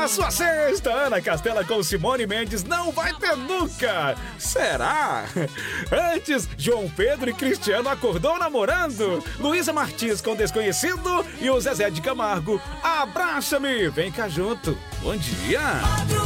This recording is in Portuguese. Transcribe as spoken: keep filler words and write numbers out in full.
A sua sexta, Ana Castela com Simone Mendes, não vai ter nunca. Será? Antes, João Pedro e Cristiano acordou namorando. Luísa Martins com Desconhecido e o Zezé de Camargo, Abraça-me, vem cá junto. Bom dia.